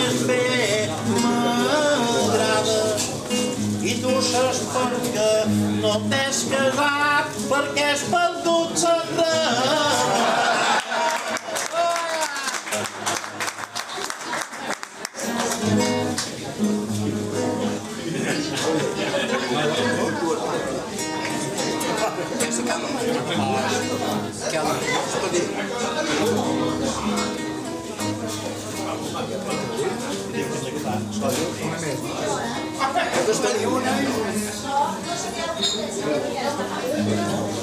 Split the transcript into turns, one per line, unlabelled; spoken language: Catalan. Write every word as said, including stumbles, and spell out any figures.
més bé m'agrada. I tu saps per què no t'has casat, perquè has perdut s'engrada.
Una més.